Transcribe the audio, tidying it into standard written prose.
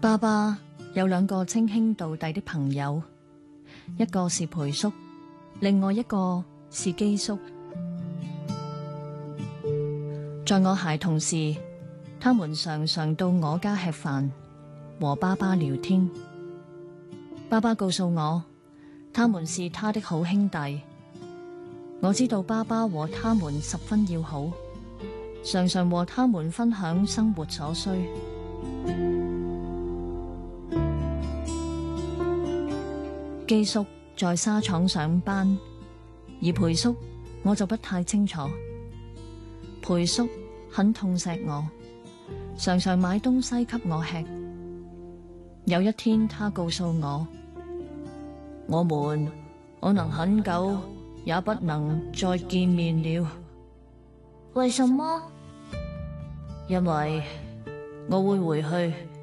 爸爸有兩個稱兄道弟的朋友，一個是裴叔，另外一個是基叔。在我孩童時，他們常常到我家吃飯，和爸爸聊天。爸爸告訴我，他們是他的好兄弟。我知道爸爸和他們十分要好，常常和他們分享生活所需。基叔在紗廠上班，而裴叔我就不太清楚。裴叔很痛錫我，常常買東西給我吃。有一天他告訴我，我們可能很久也不能再見面了。 為什麼？ 因為我會回去